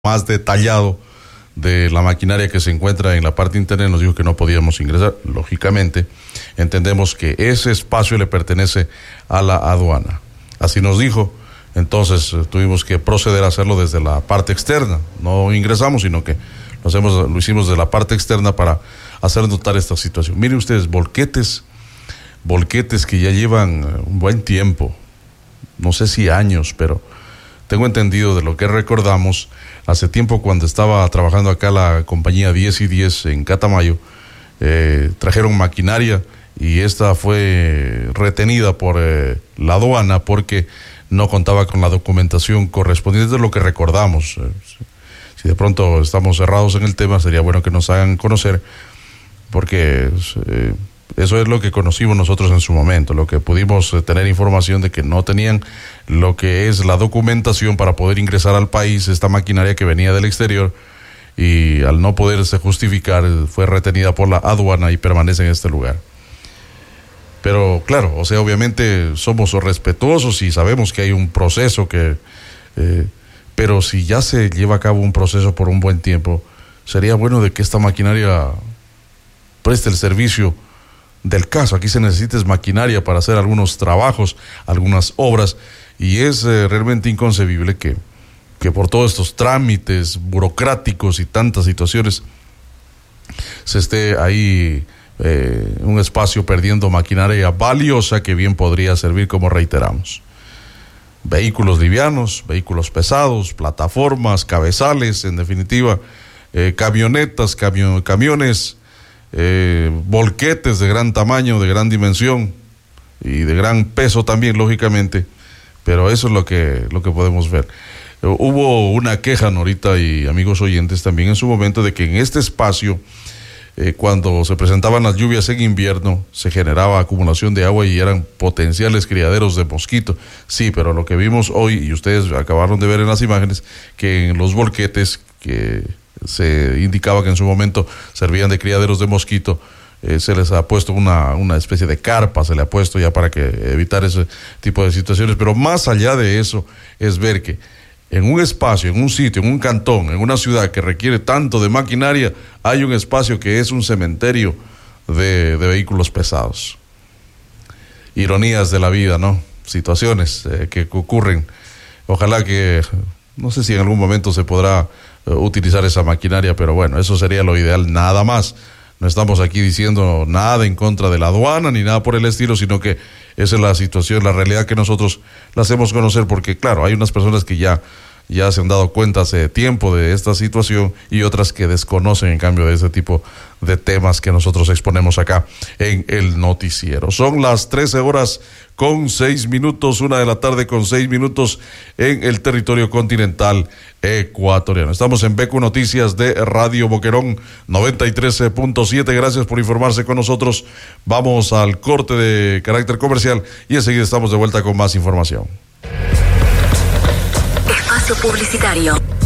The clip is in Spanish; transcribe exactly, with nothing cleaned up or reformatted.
más detallado de la maquinaria que se encuentra en la parte interna, nos dijo que no podíamos ingresar. Lógicamente, entendemos que ese espacio le pertenece a la aduana. Así nos dijo. Entonces tuvimos que proceder a hacerlo desde la parte externa. No ingresamos, sino que lo, hacemos, lo hicimos de la parte externa para hacer notar esta situación. Miren ustedes, volquetes, volquetes que ya llevan un buen tiempo, no sé si años, pero tengo entendido de lo que recordamos, hace tiempo cuando estaba trabajando acá la compañía diez y diez en Catamayo, eh, trajeron maquinaria y esta fue retenida por eh, la aduana porque no contaba con la documentación correspondiente, de lo que recordamos. Eh, si de pronto estamos cerrados en el tema, sería bueno que nos hagan conocer, porque eh, eso es lo que conocimos nosotros en su momento, lo que pudimos eh, tener información de que no tenían lo que es la documentación para poder ingresar al país, esta maquinaria que venía del exterior, y al no poderse justificar fue retenida por la aduana y permanece en este lugar. Pero claro, o sea, obviamente somos respetuosos y sabemos que hay un proceso que, eh, pero si ya se lleva a cabo un proceso por un buen tiempo, sería bueno de que esta maquinaria preste el servicio del caso. Aquí se necesita es maquinaria para hacer algunos trabajos, algunas obras, y es eh, realmente inconcebible que, que por todos estos trámites burocráticos y tantas situaciones se esté ahí eh, un espacio perdiendo maquinaria valiosa que bien podría servir, como reiteramos. Vehículos livianos, vehículos pesados, plataformas, cabezales, en definitiva, eh, camionetas, camio- camiones, Eh, volquetes de gran tamaño, de gran dimensión y de gran peso también, lógicamente, pero eso es lo que, lo que podemos ver. Eh, hubo una queja, Norita y amigos oyentes, también en su momento, de que en este espacio, eh, cuando se presentaban las lluvias en invierno, se generaba acumulación de agua y eran potenciales criaderos de mosquito. Sí, pero lo que vimos hoy, y ustedes acabaron de ver en las imágenes, que en los volquetes que se indicaba que en su momento servían de criaderos de mosquito, eh, se les ha puesto una, una especie de carpa, se le ha puesto ya para que evitar ese tipo de situaciones. Pero más allá de eso, es ver que en un espacio, en un sitio, en un cantón, en una ciudad que requiere tanto de maquinaria, hay un espacio que es un cementerio de, de vehículos pesados. Ironías de la vida, ¿no? Situaciones eh, que ocurren. Ojalá que, no sé si en algún momento se podrá utilizar esa maquinaria, pero bueno, eso sería lo ideal, nada más. No estamos aquí diciendo nada en contra de la aduana ni nada por el estilo, sino que esa es la situación, la realidad que nosotros la hacemos conocer, porque claro, hay unas personas que ya ya se han dado cuenta hace tiempo de esta situación y otras que desconocen en cambio de ese tipo de temas que nosotros exponemos acá en el noticiero. Son las trece horas con seis minutos, una de la tarde con seis minutos en el territorio continental ecuatoriano. Estamos en Beco Noticias de Radio Boquerón noventa y tres punto siete. Gracias por informarse con nosotros. Vamos al corte de carácter comercial y enseguida estamos de vuelta con más información. Espacio publicitario.